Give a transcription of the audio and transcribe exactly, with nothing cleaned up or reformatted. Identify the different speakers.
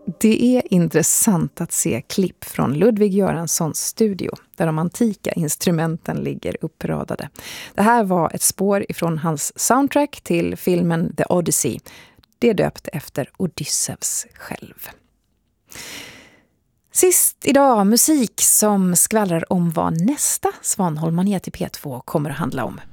Speaker 1: Det är intressant att se klipp från Ludwig Göranssons studio där de antika instrumenten ligger uppradade. Det här var ett spår ifrån hans soundtrack till filmen The Odyssey. Det är döpt efter Odysseus själv. Sist idag musik som skvallrar om vad nästa Svanholm Manet i P två kommer att handla om.